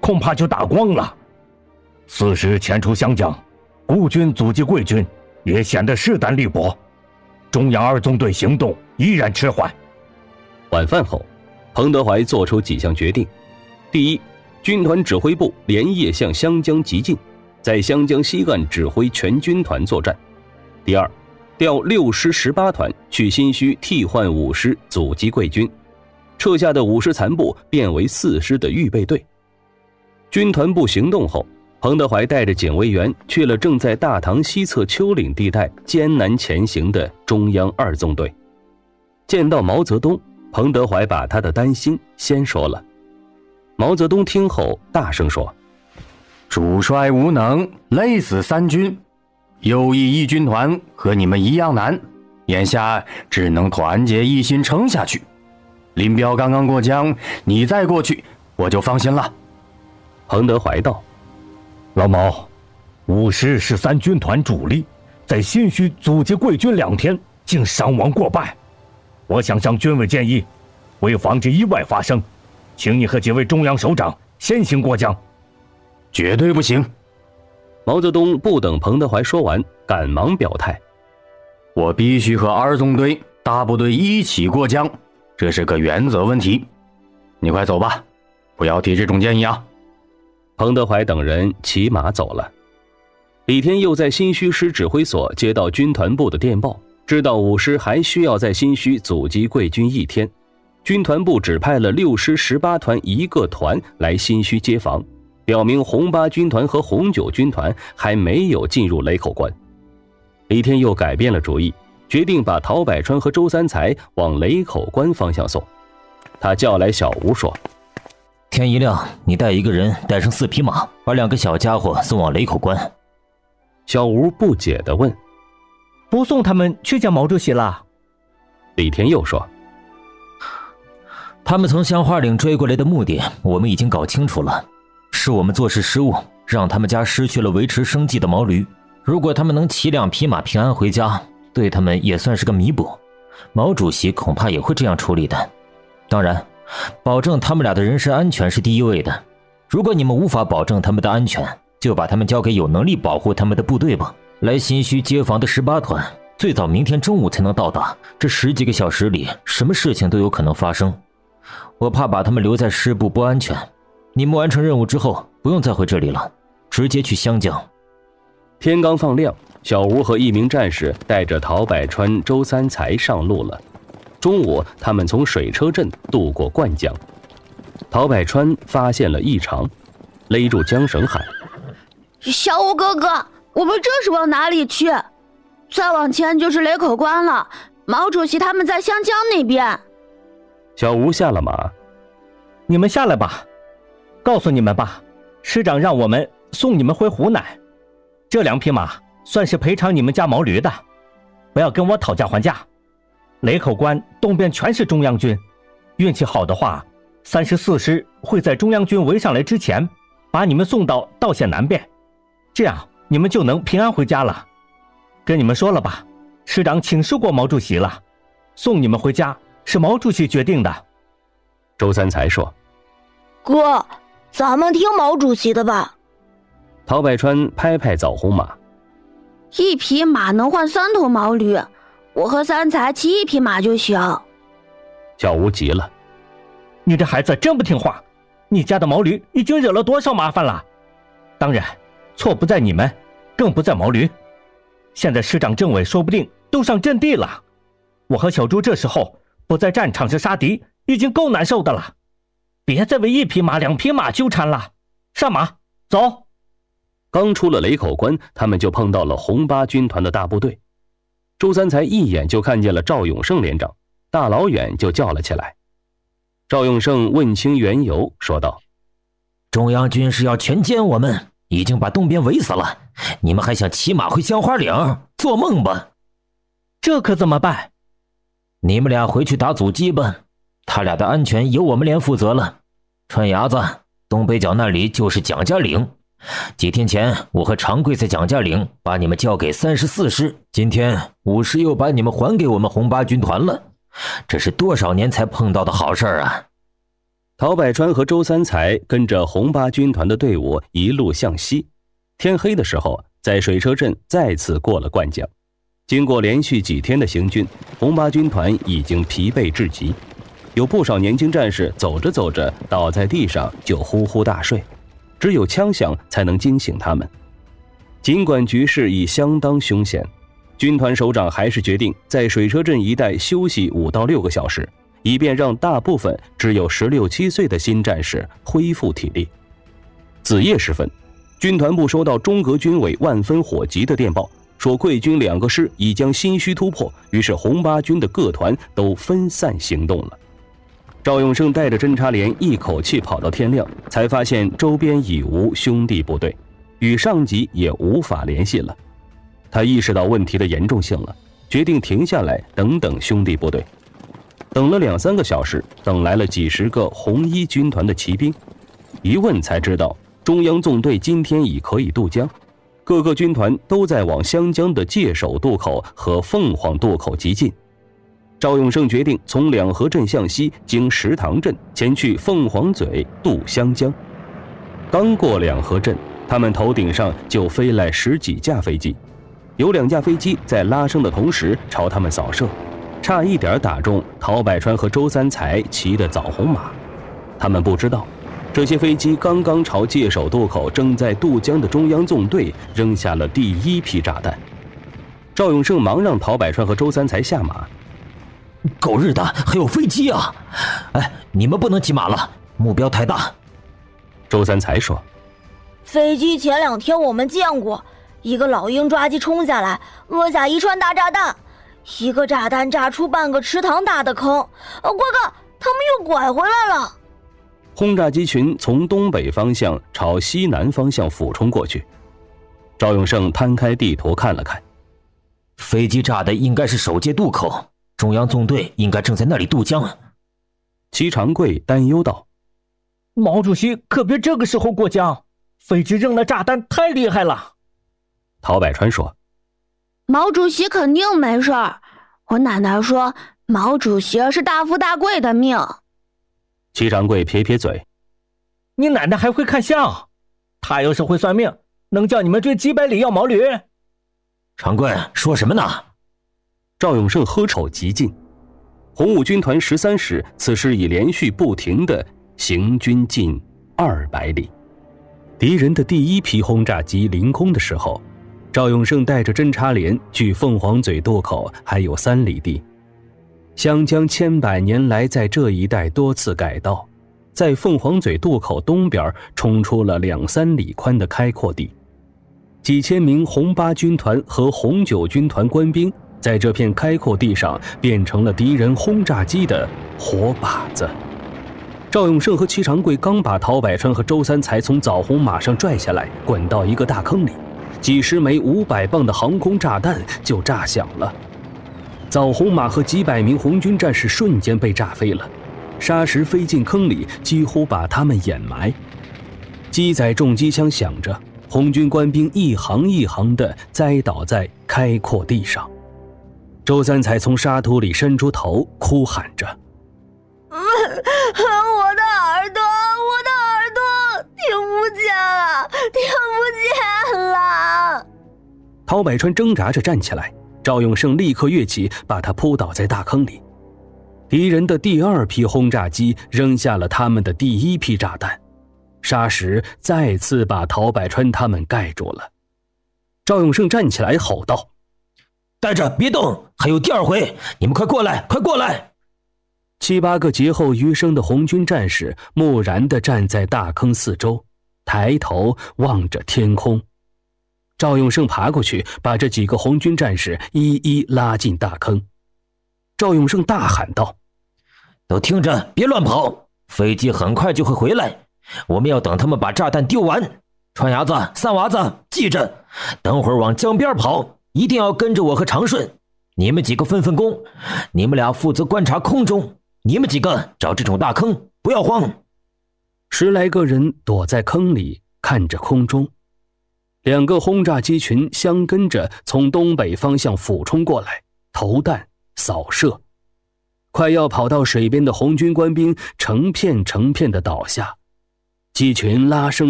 恐怕就打光了。此时前出湘江，孤军阻击贵军，也显得势单力薄。中央二纵队行动依然迟缓。 晚饭后，彭德怀做出几项决定：第一，军团指挥部连夜向湘江急进，在湘江西岸指挥全军团作战；第二，调6师18团去新圩替换5师阻击贵军，撤下的5师残部变为4师的预备队。军团部行动后，彭德怀带着警卫员去了正在大塘西侧丘陵地带艰难前行的中央二纵队。见到毛泽东，彭德怀把他的担心先说了。毛泽东听后大声说： 主帅无能，累死三军，右翼一军团和你们一样难，眼下只能团结一心撑下去。林彪刚刚过江，你再过去我就放心了。 彭德怀道： 老毛，5师13军团主力在新圩阻击贵军2天，竟伤亡过半。我想向军委建议，为防止意外发生，请你和几位中央首长先行过江。 绝对不行！ 毛泽东不等彭德怀说完，赶忙表态： 我必须和二纵队大部队一起过江，这是个原则问题。你快走吧，不要提这种建议啊！ 彭德怀等人骑马走了。李天佑在新圩师指挥所接到军团部的电报，知道5师还需要在新圩阻击贵军1天，军团部只派了6师18团1个团来新圩接防，表明红8军团和红9军团还没有进入雷口关。李天佑改变了主意，决定把陶百川和周三才往雷口关方向送。他叫来小吴说： 天一亮，你带1个人，带上4匹马，把2个小家伙送往雷口关。 小吴不解地问： 不送他们去见毛主席了？ 李天佑说： 他们从香花岭追过来的目的我们已经搞清楚了，是我们做事失误，让他们家失去了维持生计的毛驴。如果他们能骑2匹马平安回家，对他们也算是个弥补。毛主席恐怕也会这样处理的。当然，保证他们俩的人身安全是第一位的。如果你们无法保证他们的安全，就把他们交给有能力保护他们的部队吧。来新圩接防的18团，最早明天中午才能到达，这10几个小时里，什么事情都有可能发生。我怕把他们留在师部不安全。你们完成任务之后，不用再回这里了，直接去湘江。 天刚放亮，小吴和1名战士带着陶百川、周三才上路了。中午，他们从水车镇渡过灌江。陶百川发现了异常，勒住缰绳喊： 小吴哥哥，我们这是往哪里去？再往前就是雷口关了，毛主席他们在湘江那边。 小吴下了马： 你们下来吧，告诉你们吧，师长让我们送你们回湖南，这2匹马算是赔偿你们家毛驴的，不要跟我讨价还价。雷口关东边全是中央军，运气好的话，34师会在中央军围上来之前，把你们送到道县南边，这样你们就能平安回家了。跟你们说了吧，师长请示过毛主席了，送你们回家是毛主席决定的。 周三才说： 哥，咱们听毛主席的吧。 陶百川拍拍枣红马 ：1匹马能换3头毛驴，我和三才骑1匹马就行。 小吴急了： 你这孩子真不听话，你家的毛驴已经惹了多少麻烦了？当然，错不在你们，更不在毛驴。现在师长政委说不定都上阵地了，我和小朱这时候不在战场上杀敌，已经够难受的了。别再为1匹马、2匹马纠缠了，上马，走。 刚出了雷口关，他们就碰到了红8军团的大部队。周三才一眼就看见了赵永胜连长，大老远就叫了起来。赵永胜问清缘由，说道： 中央军是要全歼我们，已经把东边围死了，你们还想骑马回香花岭？做梦吧！ 这可怎么办？ 你们俩回去打阻击吧，他俩的安全由我们连负责了。川伢子，东北角那里就是蒋家岭。几天前，我和常贵在蒋家岭把你们交给34师，今天5师又把你们还给我们红8军团了，这是多少年才碰到的好事啊！ 陶百川和周三才跟着红八军团的队伍一路向西，天黑的时候，在水车镇再次过了灌江。经过连续几天的行军，红八军团已经疲惫至极，有不少年轻战士走着走着倒在地上就呼呼大睡，只有枪响才能惊醒他们。尽管局势已相当凶险，军团首长还是决定在水车镇一带休息5到6个小时，以便让大部分只有16、17岁的新战士恢复体力。子夜时分，军团部收到中革军委万分火急的电报，说贵军2个师已将新圩突破，于是红八军的各团都分散行动了。赵永胜带着侦察连一口气跑到天亮，才发现周边已无兄弟部队，与上级也无法联系了。他意识到问题的严重性了，决定停下来等等兄弟部队。等了2、3个小时，等来了几十个红一军团的骑兵，一问才知道中央纵队今天已可以渡江，各个军团都在往湘江的界首渡口和凤凰渡口急进。赵永胜决定从两河镇向西，经石塘镇前去凤凰嘴渡湘江。刚过两河镇，他们头顶上就飞来10几架飞机，有2架飞机在拉升的同时朝他们扫射，差一点打中陶百川和周三才骑的枣红马。他们不知道，这些飞机刚刚朝界首渡口正在渡江的中央纵队扔下了第1批炸弹。赵永胜忙让陶百川和周三才下马。 狗日的，还有飞机啊！哎，你们不能骑马了，目标太大。 周三才说， 飞机前2天我们见过，一个老鹰抓机冲下来，落下一串大炸弹，一个炸弹炸出半个池塘大的坑。郭哥，他们又拐回来了。 轰炸机群从东北方向朝西南方向俯冲过去。赵永胜摊开地图看了看， 飞机炸的应该是首界渡口，中央纵队应该正在那里渡江。 齐长贵担忧道， 毛主席可别这个时候过江，飞机扔的炸弹太厉害了。 陶百川说， 毛主席肯定没事儿，我奶奶说毛主席是大富大贵的命。 齐长贵撇撇嘴， 你奶奶还会看相，她要是会算命，能叫你们追几百里要毛驴。 长贵说什么呢？ 赵永胜喝口极尽。红五军团13师此时已连续不停地行军近200里。敌人的第1批轰炸机凌空的时候，赵永胜带着侦察连距凤凰嘴渡口还有3里地。湘江千百年来在这一带多次改道，在凤凰嘴渡口东边冲出了2、3里宽的开阔地。几千名红8军团和红9军团官兵在这片开阔地上变成了敌人轰炸机的活靶子。赵永胜和齐长贵刚把陶百川和周三才从枣红马上拽下来，滚到一个大坑里，几十枚500磅的航空炸弹就炸响了。枣红马和几百名红军战士瞬间被炸飞了，沙石飞进坑里，几乎把他们掩埋。机载重机枪响着，红军官兵一行一行地栽倒在开阔地上。周三才从沙土里伸出头，哭喊着：“ 我的耳朵，我的耳朵，听不见了，听不见了！” 陶百川挣扎着站起来，赵永胜立刻跃起，把他扑倒在大坑里。敌人的第2批轰炸机扔下了他们的第1批炸弹，沙石再次把陶百川他们盖住了。赵永胜站起来吼道：“ 待着，别动，还有第2回，你们快过来，快过来！”7、8个劫后余生的红军战士木然地站在大坑四周，抬头望着天空。赵永胜爬过去，把这几个红军战士一一拉进大坑。赵永胜大喊道：“都听着，别乱跑，飞机很快就会回来，我们要等他们把炸弹丢完。川伢子、三娃子，记着，等会儿往江边跑，一定要跟着我和长顺。你们几个分工，你们俩负责观察空中，你们几个找这种大坑，不要慌。”10来个人躲在坑里看着空中，2个轰炸机群相跟着从东北方向俯冲过来，投弹扫射。 快要跑到水边的红军官兵成片成片的倒下，鸡群拉声